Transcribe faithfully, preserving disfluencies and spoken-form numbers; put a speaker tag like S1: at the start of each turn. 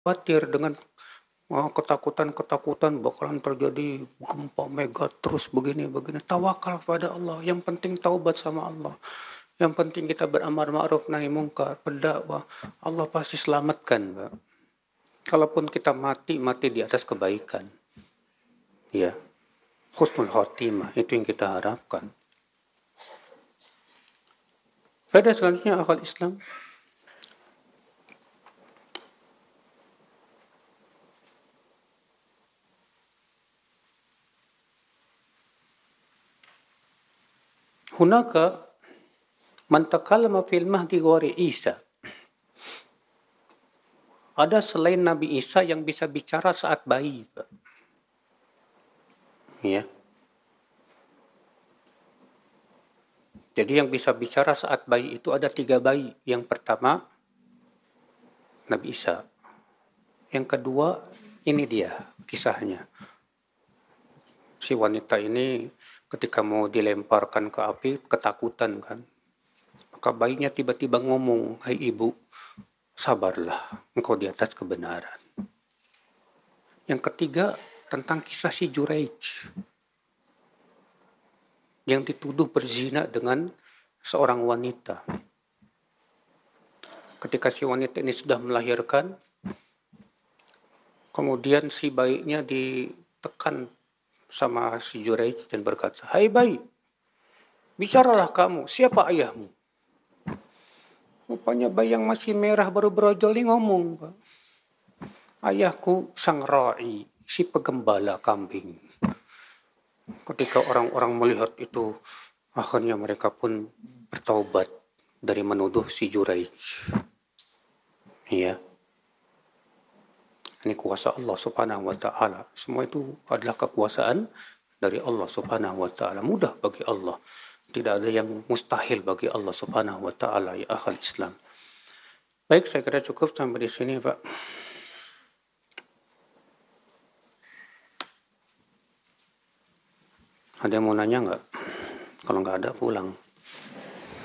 S1: khawatir dengan oh, ketakutan-ketakutan bakalan terjadi gempa mega terus begini-begini. Tawakal pada Allah. Yang penting taubat sama Allah. Yang penting kita beramar ma'ruf nahi mungkar, berdakwah. Allah pasti selamatkan, Pak. Kalaupun kita mati, mati di atas kebaikan. Ya. Husnul khotimah, itu yang kita harapkan. Faedah selanjutnya akal Islam. Hunaka man takallama fil mahdi ghairi Isa. Ada selain Nabi Isa yang bisa bicara saat bayi. Ya. Jadi yang bisa bicara saat bayi itu ada tiga bayi. Yang pertama, Nabi Isa. Yang kedua, ini dia kisahnya. Si wanita ini ketika mau dilemparkan ke api, ketakutan kan. Maka bayinya tiba-tiba ngomong, hai ibu, sabarlah, engkau di atas kebenaran. Yang ketiga, tentang kisah si Juraij yang dituduh berzina dengan seorang wanita. Ketika si wanita ini sudah melahirkan, kemudian si bayinya ditekan sama si Juraij dan berkata, hai bayi, bicaralah kamu, siapa ayahmu? Rupanya bayi yang masih merah baru berojol ini ngomong, Pak. Ayahku sang ra'i, si pegembala kambing. Ketika orang-orang melihat itu, akhirnya mereka pun bertaubat dari menuduh si Juraij. Ya. Ini kuasa Allah Subhanahu wa taala. Semua itu adalah kekuasaan dari Allah Subhanahu wa taala. Mudah bagi Allah. Tidak ada yang mustahil bagi Allah Subhanahu wa taala, ya akhal Islam. Baik, saya kira cukup sampai di sini, Pak. Ada yang mau nanya nggak? Kalau nggak ada, pulang.